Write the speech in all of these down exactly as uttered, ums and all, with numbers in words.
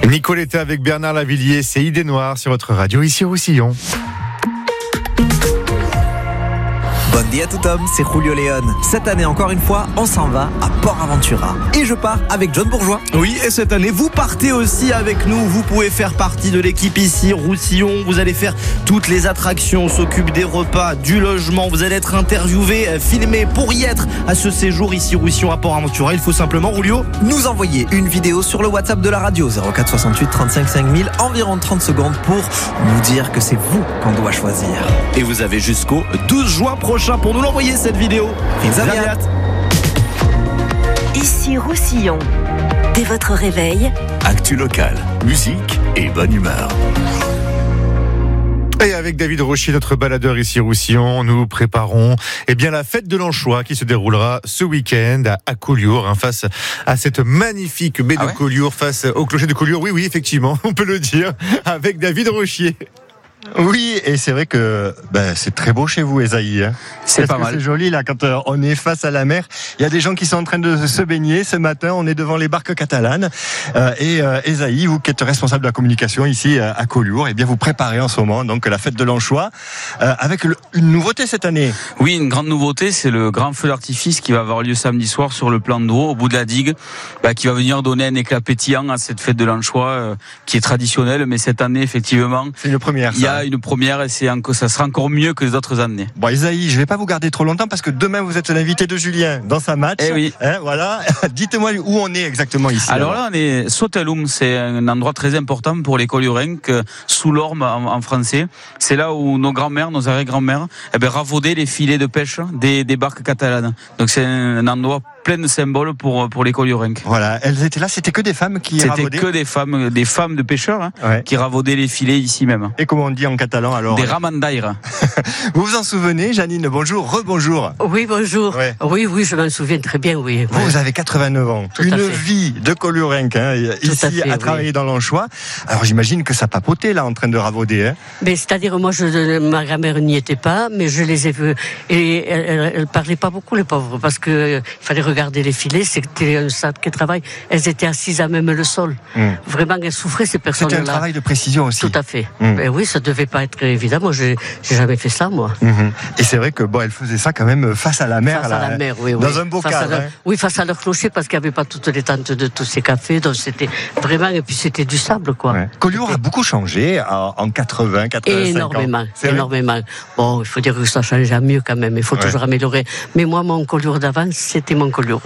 Nicoletta avec Bernard Lavillier, c'est Idée Noire sur votre radio ici au Roussillon. Bon dia tout homme, c'est Julio Leon. Cette année encore une fois, on s'en va à Port Aventura. Et je pars avec John Bourgeois. Oui, et cette année, vous partez aussi avec nous. Vous pouvez faire partie de l'équipe ici, Roussillon. Vous allez faire toutes les attractions, on s'occupe des repas, du logement. Vous allez être interviewé, filmé pour y être à ce séjour ici, Roussillon à Port Aventura. Il faut simplement, Julio, nous envoyer une vidéo sur le WhatsApp de la radio zéro quatre soixante-huit trente-cinq cinq mille, environ trente secondes pour nous dire que c'est vous qu'on doit choisir. Et vous avez jusqu'au douze juin prochain pour nous l'envoyer cette vidéo. Zaviat. Ici Roussillon, dès votre réveil, actu local, musique et bonne humeur. Et avec David Rochier, notre baladeur ici Roussillon, nous préparons eh bien, la fête de l'Anchois qui se déroulera ce week-end à Collioure, hein, face à cette magnifique baie ah de ouais Collioure, face au clocher de Collioure. Oui, oui, effectivement, on peut le dire, avec David Rochier. Oui, et c'est vrai que ben, c'est très beau chez vous, Esaïe. Hein. C'est Parce pas que mal. C'est joli là quand euh, on est face à la mer. Il y a des gens qui sont en train de se baigner. Ce matin, on est devant les barques catalanes. Euh, et euh, Esaïe, vous qui êtes responsable de la communication ici euh, à Collioure, eh bien vous préparez en ce moment donc la fête de l'Anchois euh, avec le, une nouveauté cette année. Oui, une grande nouveauté, c'est le grand feu d'artifice qui va avoir lieu samedi soir sur le plan d'eau au bout de la digue, bah, qui va venir donner un éclat pétillant à cette fête de l'Anchois euh, qui est traditionnelle, mais cette année effectivement, c'est une première. Ça. Il y a une première et c'est encore, ça sera encore mieux que les autres années. Bon, Esaïe, je vais pas vous garder trop longtemps parce que demain vous êtes l'invité de Julien dans sa match. Eh oui. Hein, voilà. Dites-moi où on est exactement ici. Alors, alors. là, on est Sautelum, c'est un endroit très important pour les Colliourens, sous l'Orme en, en français. C'est là où nos grands-mères, nos arrière-grands-mères, eh ben, ravaudaient les filets de pêche des, des barques catalanes. Donc c'est un endroit plein de symboles pour pour les Colliourens. Voilà, elles étaient là, c'était que des femmes qui c'était ravaudaient. C'était que des femmes, des femmes de pêcheurs hein, ouais. qui ravaudaient les filets ici même. Et comment on dit en catalan alors? Des ramandaires. Vous vous en souvenez, Janine? Bonjour, rebonjour. Oui, bonjour. Ouais. Oui, oui, je m'en souviens très bien, oui. Vous, vous avez quatre-vingt-neuf ans. Tout Une vie de Colliourens hein, ici à, fait, à travailler oui. dans l'Anchois. Alors j'imagine que ça papotait là en train de ravauder. Hein. Mais c'est-à-dire moi, je, ma grand-mère n'y était pas, mais je les ai vus et elle, elle parlait pas beaucoup les pauvres parce que euh, il fallait regarder les filets. C'était un sacré travail. Elles étaient assises à même le sol. Mmh. Vraiment, elles souffraient ces personnes-là. C'était un travail de précision aussi. Tout à fait. Mmh. Et oui, ça devait pas être évident. Moi, j'ai, j'ai jamais fait ça, moi. Mmh. Et c'est vrai que bon, elles faisaient ça quand même face à la mer. Face là, à la mer, oui, oui. Dans un bocal. Leur, hein. Oui, face à leur clocher, parce qu'il n'y avait pas toutes les tentes de tous ces cafés. Donc c'était vraiment, et puis c'était du sable, quoi. Ouais. Collioure a beaucoup changé en quatre-vingts, quatre-vingt-cinq énormément, ans. Énormément. Vrai. Bon, il faut dire que ça change à mieux quand même. Il faut ouais. toujours améliorer. Mais moi, mon Collioure d'avant, c'était mon Collioure.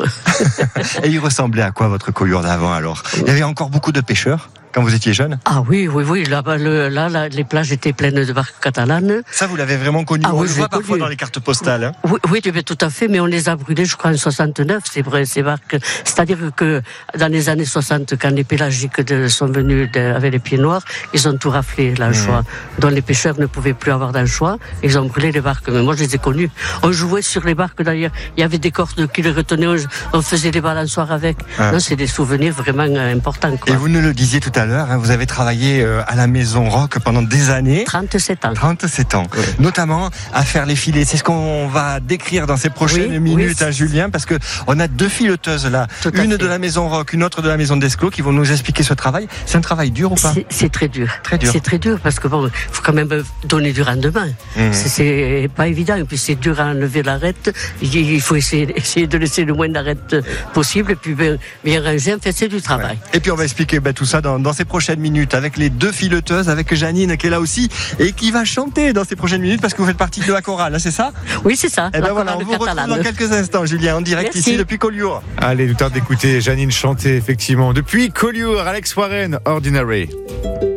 Et il ressemblait à quoi votre Collioure d'avant alors? Il y avait encore beaucoup de pêcheurs quand vous étiez jeune? Ah oui, oui, oui. Là, le, là, là, les plages étaient pleines de barques catalanes. Ça, vous l'avez vraiment connu? Ah, on oui, le voit parfois connu. dans les cartes postales. Hein. Oui, oui, tout à fait. Mais on les a brûlées, je crois, en soixante-neuf. C'est vrai, ces barques. C'est-à-dire que dans les années soixante, quand les pélagiques de, sont venus de, avec les pieds noirs, ils ont tout raflé, l'anchois. Mmh. Donc les pêcheurs ne pouvaient plus avoir d'anchois. Ils ont brûlé les barques. Mais moi, je les ai connus. On jouait sur les barques d'ailleurs. Il y avait des cordes qui les retenaient. On faisait des balançoires avec. Ah. Non, c'est des souvenirs vraiment importants. Quoi. Et vous nous le disiez tout à l'heure, hein, vous avez travaillé à la Maison Rock pendant des années. trente-sept ans. trente-sept ans. Oui. Notamment à faire les filets. C'est ce qu'on va décrire dans ces prochaines oui, minutes, oui, hein, Julien, parce que on a deux fileteuses là. Une de la Maison Rock, une autre de la Maison d'Esclos qui vont nous expliquer ce travail. C'est un travail dur ou pas? C'est, c'est très dur. Très dur. C'est très dur parce que bon, faut quand même donner du rendement. Mmh. C'est, c'est pas évident. Et puis c'est dur à enlever l'arête. Il faut essayer, essayer de laisser le moins d'arête possible et puis bien, bien ranger. En fait, c'est du travail. Ouais. Et puis on va expliquer ben, tout ça dans, dans ces prochaines minutes avec les deux fileteuses, avec Janine qui est là aussi et qui va chanter dans ces prochaines minutes parce que vous faites partie de la chorale, c'est ça? Oui, c'est ça. Et ben voilà, on vous retrouve dans quelques instants, Julien, en direct Merci. Ici depuis Collioure. Allez, nous tarde d'écouter Janine chanter effectivement depuis Collioure. Alex Warren, Ordinary.